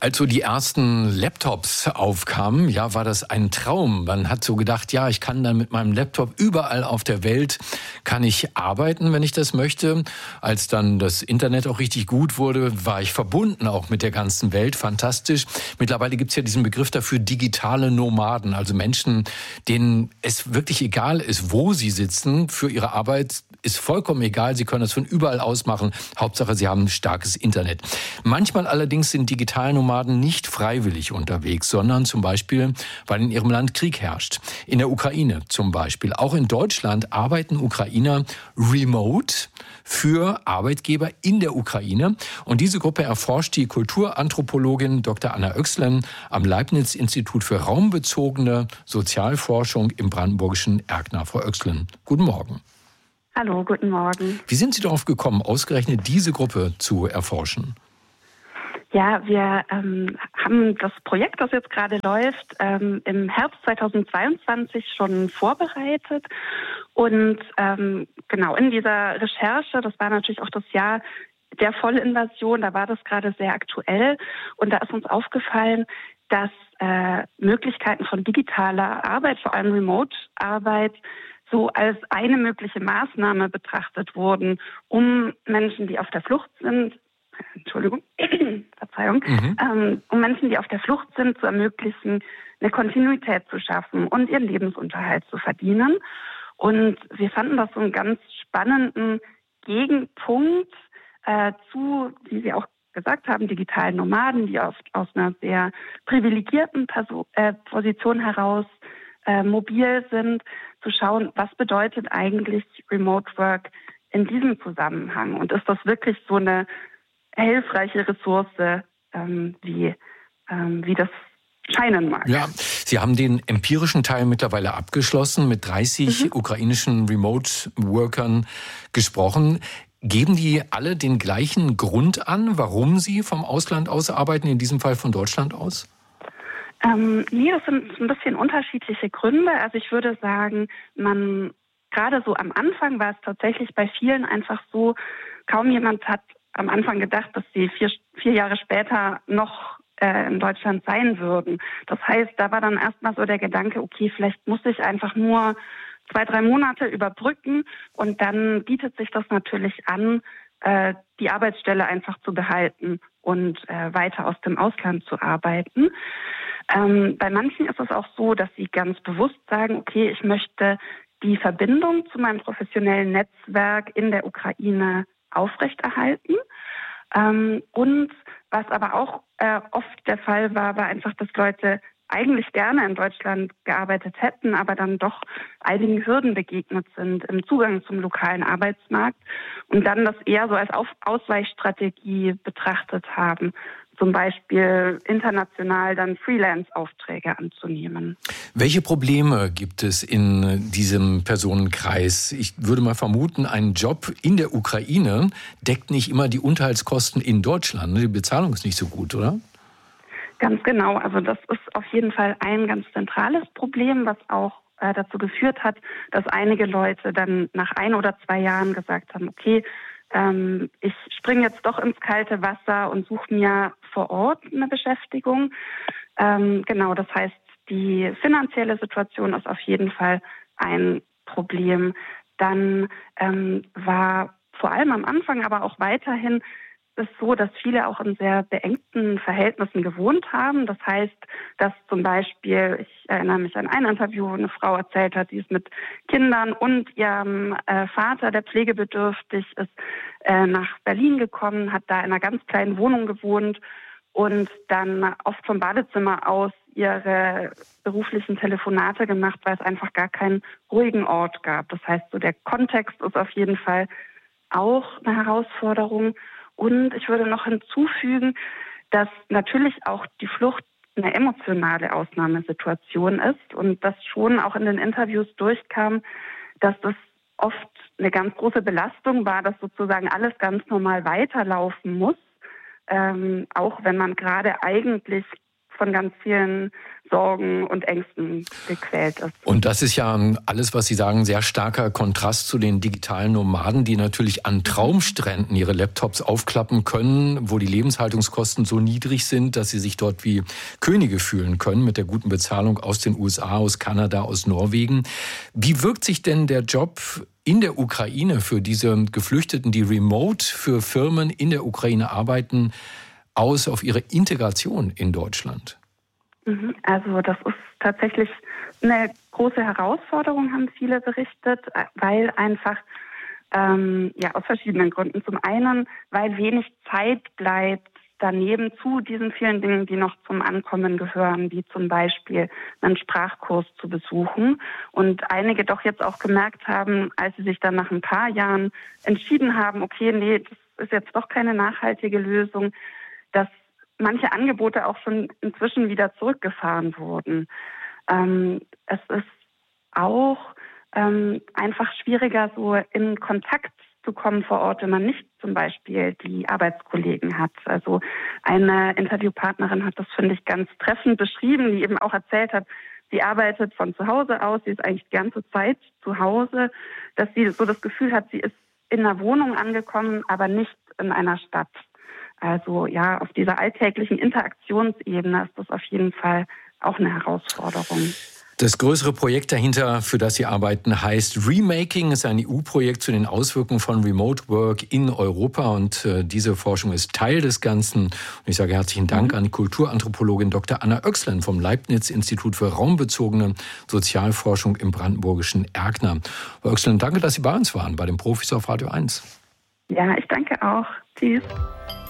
Als so die ersten Laptops aufkamen, ja, war das ein Traum. Man hat so gedacht, ja, ich kann dann mit meinem Laptop überall auf der Welt, kann ich arbeiten, wenn ich das möchte. Als dann das Internet auch richtig gut wurde, war ich verbunden auch mit der ganzen Welt. Fantastisch. Mittlerweile gibt es ja diesen Begriff dafür, digitale Nomaden, also Menschen, denen es wirklich egal ist, wo sie sitzen. Für ihre Arbeit ist vollkommen egal. Sie können das von überall aus machen. Hauptsache, sie haben ein starkes Internet. Manchmal allerdings sind digitale Nomaden nicht freiwillig unterwegs, sondern zum Beispiel, weil in ihrem Land Krieg herrscht. In der Ukraine zum Beispiel. Auch in Deutschland arbeiten Ukrainer remote für Arbeitgeber in der Ukraine. Und diese Gruppe erforscht die Kulturanthropologin Dr. Anna Oechslen am Leibniz-Institut für raumbezogene Sozialforschung im brandenburgischen Erkner. Frau Oechslen, guten Morgen. Hallo, guten Morgen. Wie sind Sie darauf gekommen, ausgerechnet diese Gruppe zu erforschen? Ja, wir haben das Projekt, das jetzt gerade läuft, im Herbst 2022 schon vorbereitet. Und genau in dieser Recherche, das war natürlich auch das Jahr der Vollinvasion, da war das gerade sehr aktuell. Und da ist uns aufgefallen, dass Möglichkeiten von digitaler Arbeit, vor allem Remote-Arbeit, so als eine mögliche Maßnahme betrachtet wurden, um Menschen, die auf der Flucht sind, um Menschen, die auf der Flucht sind, zu ermöglichen, eine Kontinuität zu schaffen und ihren Lebensunterhalt zu verdienen. Und wir fanden das so einen ganz spannenden Gegenpunkt zu, wie Sie auch gesagt haben, digitalen Nomaden, die oft aus einer sehr privilegierten Position heraus mobil sind, zu schauen, was bedeutet eigentlich Remote Work in diesem Zusammenhang? Und ist das wirklich so eine hilfreiche Ressource, wie das scheinen mag? Ja, Sie haben den empirischen Teil mittlerweile abgeschlossen, mit 30 ukrainischen Remote-Workern gesprochen. Geben die alle den gleichen Grund an, warum sie vom Ausland aus arbeiten, in diesem Fall von Deutschland aus? Nee, das sind ein bisschen unterschiedliche Gründe. Also ich würde sagen, gerade so am Anfang war es tatsächlich bei vielen einfach so, kaum jemand hat am Anfang gedacht, dass sie vier Jahre später noch in Deutschland sein würden. Das heißt, da war dann erstmal so der Gedanke, okay, vielleicht muss ich einfach nur 2-3 Monate überbrücken und dann bietet sich das natürlich an, die Arbeitsstelle einfach zu behalten und weiter aus dem Ausland zu arbeiten. Bei manchen ist es auch so, dass sie ganz bewusst sagen, okay, ich möchte die Verbindung zu meinem professionellen Netzwerk in der Ukraine aufrechterhalten. Und was aber auch oft der Fall war einfach, dass Leute eigentlich gerne in Deutschland gearbeitet hätten, aber dann doch einigen Hürden begegnet sind im Zugang zum lokalen Arbeitsmarkt und dann das eher so als Ausweichstrategie betrachtet haben, zum Beispiel international dann Freelance-Aufträge anzunehmen. Welche Probleme gibt es in diesem Personenkreis? Ich würde mal vermuten, ein Job in der Ukraine deckt nicht immer die Unterhaltskosten in Deutschland. Die Bezahlung ist nicht so gut, oder? Ganz genau. Also das ist auf jeden Fall ein ganz zentrales Problem, was auch dazu geführt hat, dass einige Leute dann nach 1 oder 2 Jahren gesagt haben, okay, ich springe jetzt doch ins kalte Wasser und suche mir vor Ort eine Beschäftigung. Genau, das heißt, die finanzielle Situation ist auf jeden Fall ein Problem. Dann war vor allem am Anfang, aber auch weiterhin es so, dass viele auch in sehr beengten Verhältnissen gewohnt haben. Das heißt, dass zum Beispiel, ich erinnere mich an ein Interview, wo eine Frau erzählt hat, sie ist mit Kindern und ihrem Vater, der pflegebedürftig ist, nach Berlin gekommen, hat da in einer ganz kleinen Wohnung gewohnt und dann oft vom Badezimmer aus ihre beruflichen Telefonate gemacht, weil es einfach gar keinen ruhigen Ort gab. Das heißt, so der Kontext ist auf jeden Fall auch eine Herausforderung. Und ich würde noch hinzufügen, dass natürlich auch die Flucht eine emotionale Ausnahmesituation ist und dass schon auch in den Interviews durchkam, dass das oft eine ganz große Belastung war, dass sozusagen alles ganz normal weiterlaufen muss, auch wenn man gerade eigentlich von ganz vielen Sorgen und Ängsten gequält ist. Und das ist ja alles, was Sie sagen, sehr starker Kontrast zu den digitalen Nomaden, die natürlich an Traumstränden ihre Laptops aufklappen können, wo die Lebenshaltungskosten so niedrig sind, dass sie sich dort wie Könige fühlen können mit der guten Bezahlung aus den USA, aus Kanada, aus Norwegen. Wie wirkt sich denn der Job in der Ukraine für diese Geflüchteten, die remote für Firmen in der Ukraine arbeiten, aus auf ihre Integration in Deutschland? Also das ist tatsächlich eine große Herausforderung, haben viele berichtet, weil einfach aus verschiedenen Gründen. Zum einen, weil wenig Zeit bleibt daneben zu diesen vielen Dingen, die noch zum Ankommen gehören, wie zum Beispiel einen Sprachkurs zu besuchen. Und einige doch jetzt auch gemerkt haben, als sie sich dann nach ein paar Jahren entschieden haben, okay, nee, das ist jetzt doch keine nachhaltige Lösung, dass manche Angebote auch schon inzwischen wieder zurückgefahren wurden. Es ist auch einfach schwieriger, so in Kontakt zu kommen vor Ort, wenn man nicht zum Beispiel die Arbeitskollegen hat. Also eine Interviewpartnerin hat das, finde ich, ganz treffend beschrieben, die eben auch erzählt hat, sie arbeitet von zu Hause aus, sie ist eigentlich die ganze Zeit zu Hause, dass sie so das Gefühl hat, sie ist in einer Wohnung angekommen, aber nicht in einer Stadt. Also ja, auf dieser alltäglichen Interaktionsebene ist das auf jeden Fall auch eine Herausforderung. Das größere Projekt dahinter, für das Sie arbeiten, heißt Remaking, ist ein EU-Projekt zu den Auswirkungen von Remote Work in Europa. Und diese Forschung ist Teil des Ganzen. Und ich sage herzlichen Dank an die Kulturanthropologin Dr. Anna Oechslen vom Leibniz-Institut für raumbezogene Sozialforschung im brandenburgischen Erkner. Frau Oechslen, danke, dass Sie bei uns waren, bei den Profis auf Radio 1. Ja, ich danke auch. Tschüss.